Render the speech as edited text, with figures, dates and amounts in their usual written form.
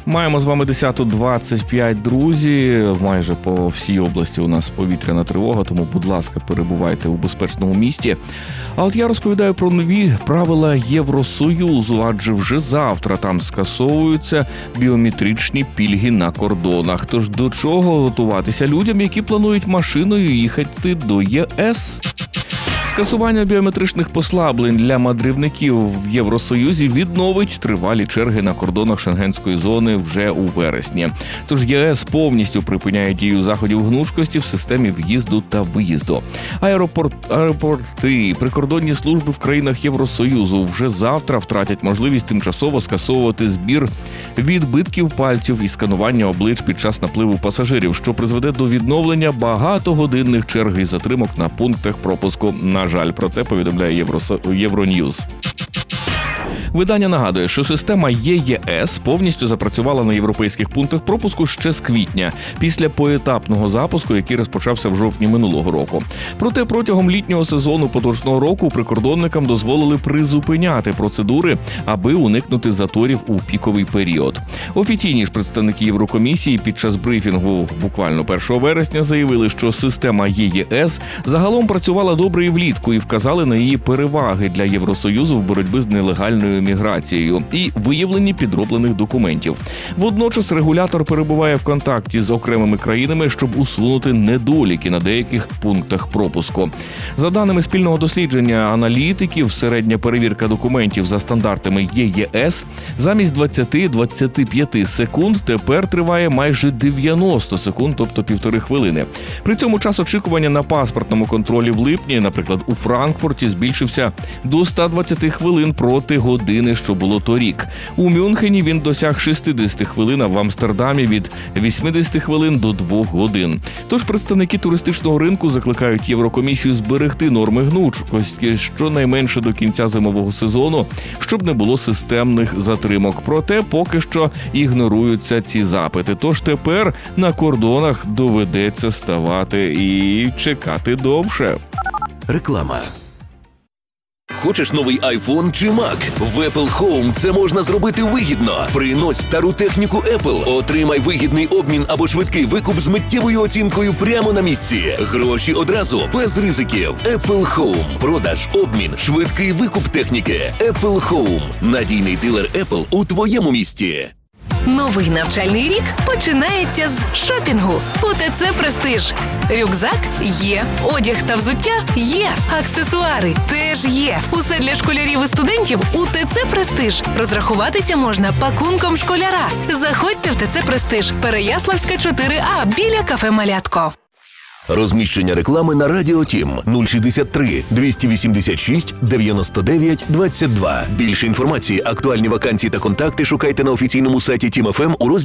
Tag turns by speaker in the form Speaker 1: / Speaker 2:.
Speaker 1: Маємо з вами 10:25, друзі. Майже по всій області у нас повітряна тривога, тому, будь ласка, перебувайте у безпечному місті. А от я розповідаю про нові правила Євросоюзу, адже вже завтра там скасовуються біометричні пільги на кордонах. Тож до чого готуватися людям, які планують машиною їхати до ЄС? Скасування біометричних послаблень для мандрівників в Євросоюзі відновить тривалі черги на кордонах Шенгенської зони вже у вересні. Тож ЄС повністю припиняє дію заходів гнучкості в системі в'їзду та виїзду. Аеропорти, прикордонні служби в країнах Євросоюзу вже завтра втратять можливість тимчасово скасовувати збір відбитків пальців і сканування облич під час напливу пасажирів, що призведе до відновлення багатогодинних черг і затримок на пунктах пропуску. На жаль, про це повідомляє Євроньюз. Видання нагадує, що система ЄС повністю запрацювала на європейських пунктах пропуску ще з квітня, після поетапного запуску, який розпочався в жовтні минулого року. Проте протягом літнього сезону поточного року прикордонникам дозволили призупиняти процедури, аби уникнути заторів у піковий період. Офіційні ж представники Єврокомісії під час брифінгу буквально 1 вересня заявили, що система ЄС загалом працювала добре і влітку і вказали на її переваги для Євросоюзу в боротьбі з нелегальною міграцією і виявленні підроблених документів. Водночас регулятор перебуває в контакті з окремими країнами, щоб усунути недоліки на деяких пунктах пропуску. За даними спільного дослідження аналітиків, середня перевірка документів за стандартами ЄС замість 20-25 секунд тепер триває майже 90 секунд, тобто 1,5 хвилини. При цьому час очікування на паспортному контролі в липні, наприклад, у Франкфурті, збільшився до 120 хвилин проти години, що було торік. У Мюнхені він досяг 60 хвилин, а в Амстердамі від 80 хвилин до 2 годин. Тож представники туристичного ринку закликають Єврокомісію зберегти норми гнучкості щонайменше до кінця зимового сезону, щоб не було системних затримок. Проте поки що ігноруються ці запити. Тож тепер на кордонах доведеться ставати і чекати довше.
Speaker 2: Реклама. Хочеш новий iPhone чи Mac? В Apple Home це можна зробити вигідно. Принось стару техніку Apple, отримай вигідний обмін або швидкий викуп з миттєвою оцінкою прямо на місці. Гроші одразу, без ризиків. Apple Home. Продаж, обмін, швидкий викуп техніки. Apple Home. Надійний дилер Apple у твоєму місті.
Speaker 3: Новий навчальний рік починається з шопінгу. У ТЦ «Престиж». Рюкзак є, одяг та взуття є, аксесуари теж є. Усе для школярів і студентів у ТЦ «Престиж». Розрахуватися можна пакунком школяра. Заходьте в ТЦ «Престиж». Переяславська, 4А, біля кафе «Малятко».
Speaker 2: Розміщення реклами на Радіо Тім 063 286 99 22. Більше інформації, актуальні вакансії та контакти шукайте на офіційному сайті Тім ФМ у розділі